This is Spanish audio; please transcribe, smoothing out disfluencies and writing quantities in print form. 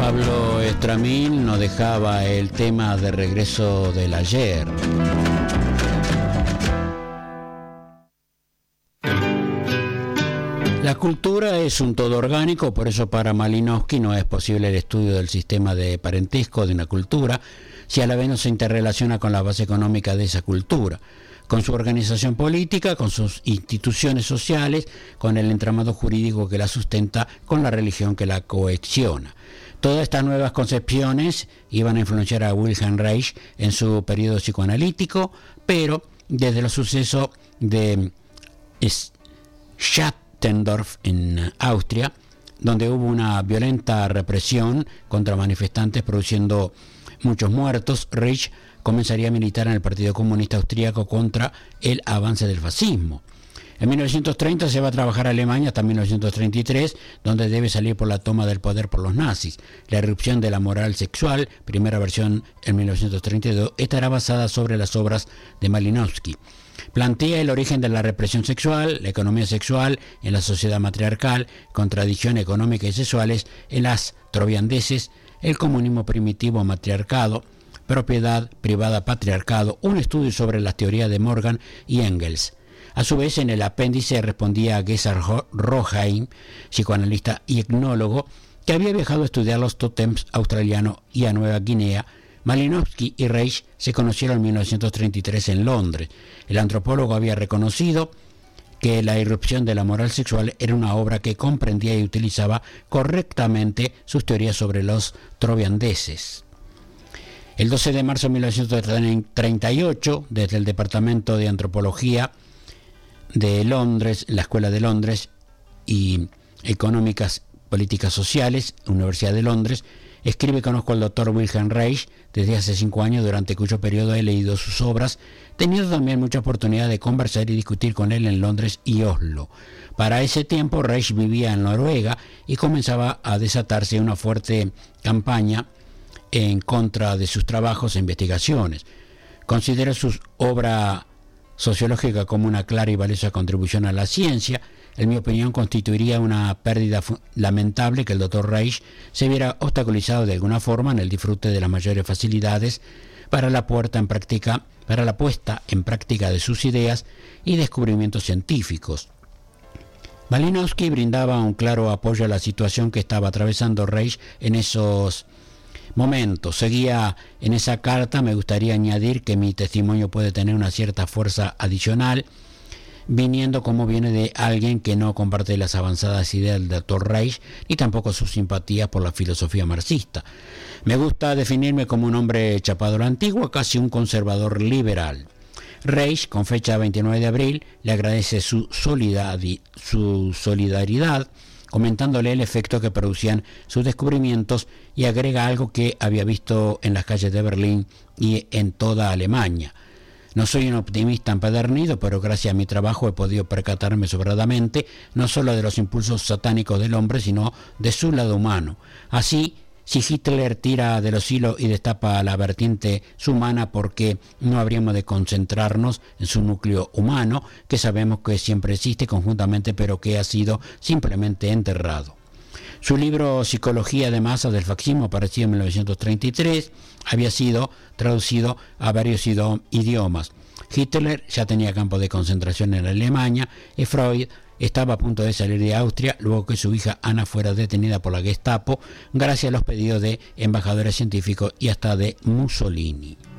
Pablo Estramín nos dejaba el tema de Regreso del Ayer. La cultura es un todo orgánico, por eso para Malinowski no es posible el estudio del sistema de parentesco de una cultura si a la vez no se interrelaciona con la base económica de esa cultura, con su organización política, con sus instituciones sociales, con el entramado jurídico que la sustenta, con la religión que la cohesiona. Todas estas nuevas concepciones iban a influenciar a Wilhelm Reich en su periodo psicoanalítico, pero desde los sucesos de Schattendorf en Austria, donde hubo una violenta represión contra manifestantes produciendo muchos muertos, Reich comenzaría a militar en el Partido Comunista Austríaco contra el avance del fascismo. En 1930 se va a trabajar a Alemania hasta 1933, donde debe salir por la toma del poder por los nazis. La irrupción de la moral sexual, primera versión en 1932, estará basada sobre las obras de Malinowski. Plantea el origen de la represión sexual, la economía sexual en la sociedad matriarcal, contradicciones económicas y sexuales en las troviandeses, el comunismo primitivo matriarcado, propiedad privada patriarcado, un estudio sobre las teorías de Morgan y Engels. A su vez, en el apéndice respondía a Gesard Roheim, psicoanalista y etnólogo, que había viajado a estudiar los tótems australianos y a Nueva Guinea. Malinowski y Reich se conocieron en 1933 en Londres. El antropólogo había reconocido que La irrupción de la moral sexual era una obra que comprendía y utilizaba correctamente sus teorías sobre los troviandeses. El 12 de marzo de 1938, desde el Departamento de Antropología de Londres, la Escuela de Londres y Económicas Políticas Sociales, Universidad de Londres, escribe: conozco al doctor Wilhelm Reich desde hace 5 años, durante cuyo periodo he leído sus obras, teniendo también mucha oportunidad de conversar y discutir con él en Londres y Oslo. Para ese tiempo Reich vivía en Noruega y comenzaba a desatarse una fuerte campaña en contra de sus trabajos e investigaciones. Considera su obra sociológica como una clara y valiosa contribución a la ciencia. En mi opinión, constituiría una pérdida lamentable que el Dr. Reich se viera obstaculizado de alguna forma en el disfrute de las mayores facilidades para la puesta en práctica de sus ideas y descubrimientos científicos. Malinowski brindaba un claro apoyo a la situación que estaba atravesando Reich en esos momentos. Seguía en esa carta: me gustaría añadir que mi testimonio puede tener una cierta fuerza adicional, viniendo como viene de alguien que no comparte las avanzadas ideas del Dr. Reich, ni tampoco sus simpatías por la filosofía marxista. Me gusta definirme como un hombre chapado a la antigua, casi un conservador liberal. Reich, con fecha 29 de abril, le agradece su solidaridad, comentándole el efecto que producían sus descubrimientos, y agrega algo que había visto en las calles de Berlín y en toda Alemania. No soy un optimista empedernido, pero gracias a mi trabajo he podido percatarme sobradamente no solo de los impulsos satánicos del hombre, sino de su lado humano. Así, si Hitler tira de los hilos y destapa la vertiente humana, ¿por qué no habríamos de concentrarnos en su núcleo humano, que sabemos que siempre existe conjuntamente, pero que ha sido simplemente enterrado? Su libro Psicología de masas del fascismo, aparecido en 1933, había sido traducido a varios idiomas. Hitler ya tenía campos de concentración en Alemania y Freud estaba a punto de salir de Austria luego que su hija Ana fuera detenida por la Gestapo, gracias a los pedidos de embajadores científicos y hasta de Mussolini.